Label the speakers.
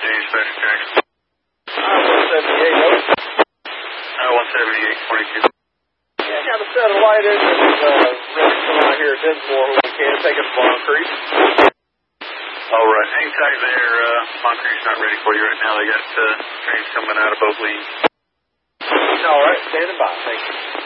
Speaker 1: James Special Tracks.
Speaker 2: 178, nope.
Speaker 1: 178, 22.
Speaker 2: Yeah, got a set of light engines ready to come out here at Dinsmore when we can. Take us to Long Creek.
Speaker 1: All right. Hang tight there. Long Creek's not ready for you right now. They got trains coming out of both lanes.
Speaker 2: All right. Standing by. Thank you.